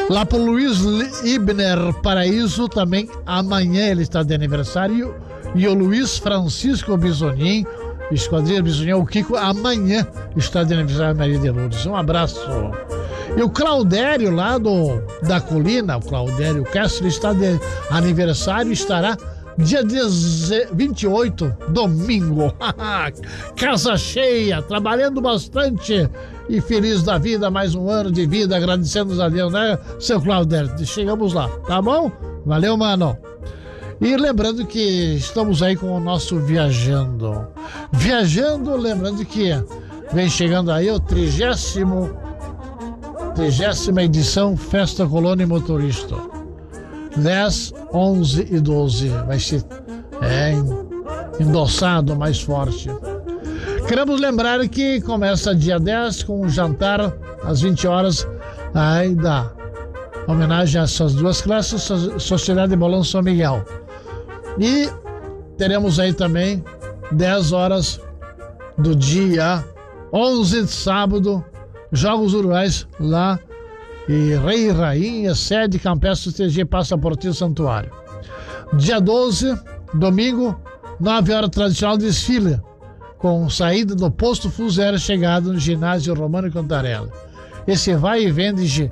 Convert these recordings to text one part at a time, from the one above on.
Lá pro Luiz Ibner Paraíso também, amanhã ele está de aniversário. E o Luiz Francisco Bisonin, Esquadrilha Bisonin, o Kiko, amanhã está de aniversário Maria de Lourdes. Um abraço. E o Claudério lá da Colina, o Claudério Castro, está de aniversário, estará dia 28, domingo. Casa cheia, trabalhando bastante e feliz da vida, mais um ano de vida, agradecendo a Deus, né, seu Claudério? Chegamos lá, tá bom? Valeu, mano. E lembrando que estamos aí com o nosso Viajando. Viajando, lembrando que vem chegando aí o 30ª edição Festa Colônia Motorista. 10, 11 e 12 vai ser endossado mais forte. Queremos lembrar que começa dia 10 com um jantar às 20 horas aí da homenagem a essas duas classes, Sociedade de Bolão São Miguel. E teremos aí também 10 horas do dia 11 de sábado, Jogos Rurais lá e Rei e Rainha, sede Campestre TG Passaportinho Santuário. Dia 12, domingo, 9 horas, tradicional desfile, com saída do posto Fuso, chegada no ginásio Romano Cantarella. Esse vai e vem de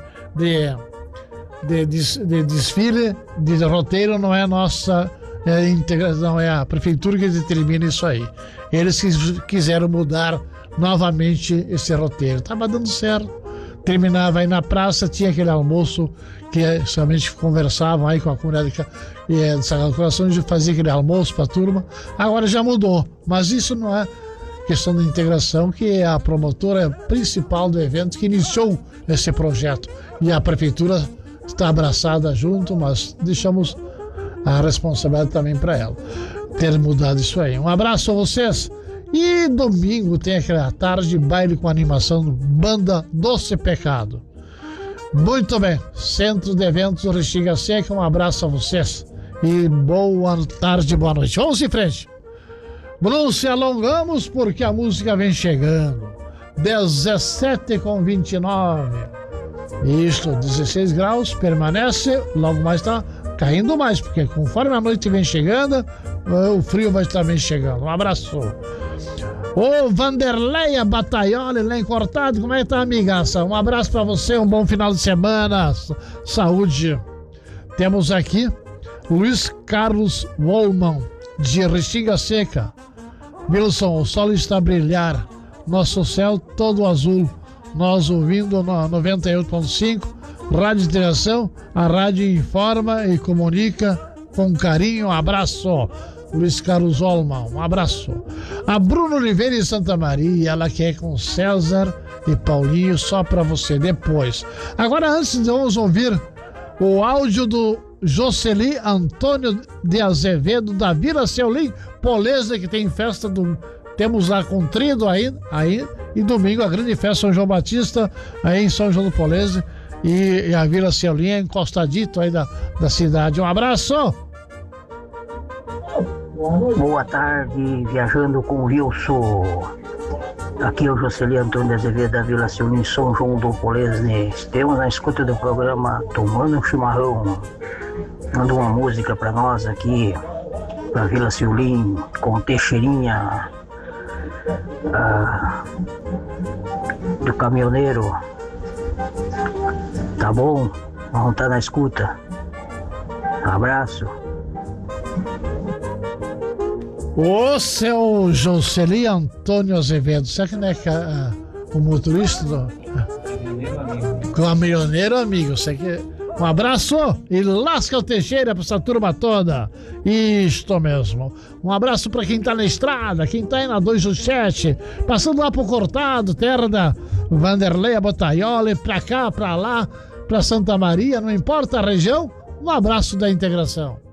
desfile, de roteiro, não é nossa integração, é a prefeitura que determina isso aí. Eles quiseram mudar novamente esse roteiro. Estava dando certo. Terminava aí na praça, tinha aquele almoço que somente conversavam aí com a comunidade de Sagrado Coração, de fazer aquele almoço para a turma. Agora já mudou, mas isso não é questão da integração, que é a promotora principal do evento que iniciou esse projeto. E a prefeitura está abraçada junto, mas deixamos a responsabilidade também para ela ter mudado isso aí. Um abraço a vocês. E domingo tem aquela tarde de baile com animação Banda Doce Pecado. Muito bem, Centro de Eventos Restinga Seca, um abraço a vocês e boa tarde, boa noite. Vamos em frente. Não se alongamos porque a música vem chegando. 17:29. Isto, 16 graus, permanece, logo mais está caindo mais, porque conforme a noite vem chegando, o frio vai também chegando. Um abraço. Ô Vanderleia Bataioli, lá em Cortado, como é que tá, amigaça? Um abraço pra você, um bom final de semana, saúde. Temos aqui Luiz Carlos Wolman, de Restinga Seca. Wilson, o sol está a brilhar, nosso céu todo azul, nós ouvindo no 98.5, Rádio Interação, a rádio informa e comunica com carinho. Um abraço. Luiz Carlos Olman, um abraço. A Bruno Oliveira em Santa Maria, ela quer com César e Paulinho, só pra você depois. Agora, antes, vamos ouvir o áudio do Jocely Antônio de Azevedo, da Vila Seulim Polese, que tem festa temos lá com Trido aí, e domingo a grande festa São João Batista, aí em São João do Polese, e a Vila Seulim é encostadito aí da cidade. Um abraço! Boa tarde, viajando com o Wilson. Aqui é o Jocely Antônio de Azevedo, da Vila Seulim, São João do Polesne. Estamos na escuta do programa Tomando um Chimarrão. Manda uma música pra nós aqui, pra Vila Seulim, com Teixeirinha, do caminhoneiro. Tá bom? Vamos estar na escuta. Abraço. Ô, seu Jocely Antônio Azevedo, será que não é o motorista do caminhoneiro, amigo? Um abraço e lasca o Teixeira pra essa turma toda. Isto mesmo. Um abraço pra quem tá na estrada, quem tá aí na 217, passando lá pro Cortado, terra da Vanderleia Botaioli, pra cá, pra lá, pra Santa Maria, não importa a região. Um abraço da integração.